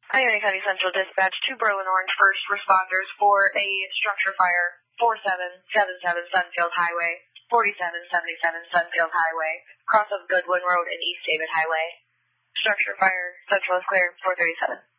Miami County Central Dispatch to Berlin Orange first responders for a structure fire, 4777 Sunfield Highway, 4777 Sunfield Highway, cross of Goodwin Road and East David Highway. Structure fire, Central is clear, 437.